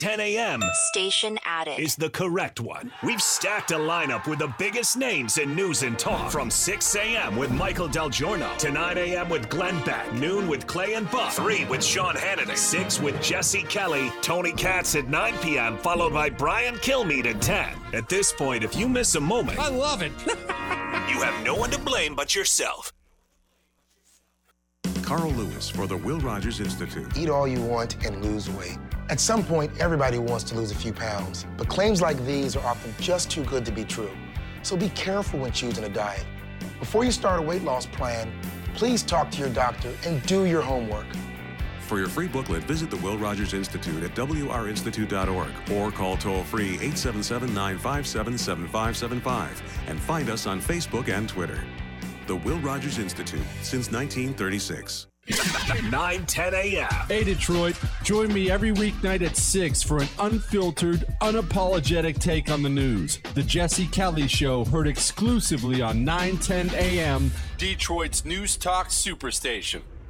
10 a.m. Station added. is the correct one. We've stacked a lineup with the biggest names in news and talk. From 6 a.m. with Michael Del Giorno to 9 a.m. with Glenn Beck, noon with Clay and Buck, 3 with Sean Hannity, 6 with Jesse Kelly, Tony Katz at 9 p.m., followed by Brian Kilmeade at 10. At this point, if you miss a moment, I love it. you have no one to blame but yourself. Carl Lewis for the Will Rogers Institute. Eat all you want and lose weight. At some point, everybody wants to lose a few pounds, but claims like these are often just too good to be true. So be careful when choosing a diet. Before you start a weight loss plan, please talk to your doctor and do your homework. For your free booklet, visit the Will Rogers Institute at wrinstitute.org or call toll-free 877-957-7575 and find us on Facebook and Twitter. The Will Rogers Institute, since 1936. 9:10 a.m. Hey, Detroit. Join me every weeknight at 6 for an unfiltered, unapologetic take on the news. The Jesse Kelly Show, heard exclusively on 9:10 a.m., Detroit's News Talk Superstation.